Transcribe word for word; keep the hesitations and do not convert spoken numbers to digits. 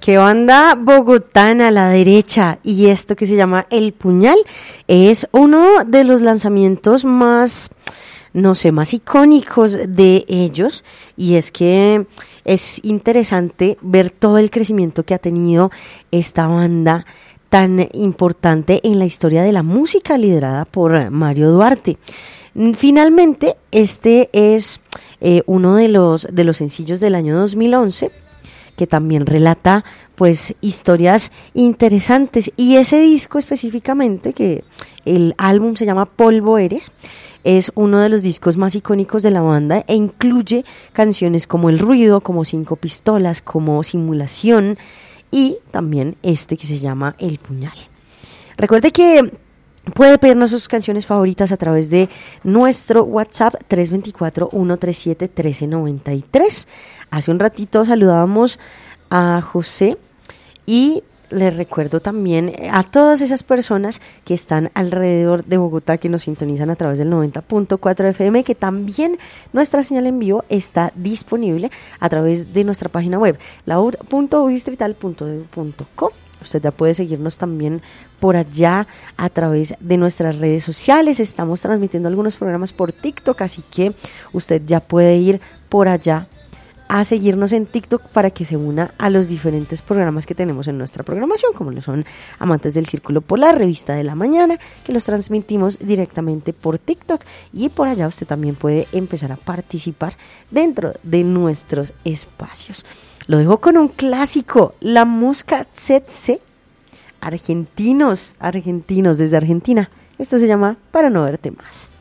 Que banda bogotana a la derecha, y esto que se llama El Puñal es uno de los lanzamientos más, no sé, más icónicos de ellos, y es que es interesante ver todo el crecimiento que ha tenido esta banda tan importante en la historia de la música liderada por Mario Duarte. Finalmente, este es eh, uno de los, de los sencillos del año dos mil once, que también relata pues historias interesantes, y ese disco específicamente, que el álbum se llama Polvo Eres, es uno de los discos más icónicos de la banda e incluye canciones como El Ruido, como Cinco Pistolas, como Simulación, y también este que se llama El Puñal. Recuerde que puede pedirnos sus canciones favoritas a través de nuestro WhatsApp tres dos cuatro, uno tres siete, uno tres nueve tres. Hace un ratito saludábamos a José, y les recuerdo también a todas esas personas que están alrededor de Bogotá, que nos sintonizan a través del noventa punto cuatro F M, que también nuestra señal en vivo está disponible a través de nuestra página web, laud punto distrital punto edu punto co. Usted ya puede seguirnos también por allá a través de nuestras redes sociales. Estamos transmitiendo algunos programas por TikTok, así que usted ya puede ir por allá a seguirnos en TikTok para que se una a los diferentes programas que tenemos en nuestra programación, como lo son Amantes del Círculo Polar, Revista de la Mañana, que los transmitimos directamente por TikTok, y por allá usted también puede empezar a participar dentro de nuestros espacios. Lo dejo con un clásico, La Mosca Tsetse, argentinos, argentinos desde Argentina. Esto se llama Para no verte más.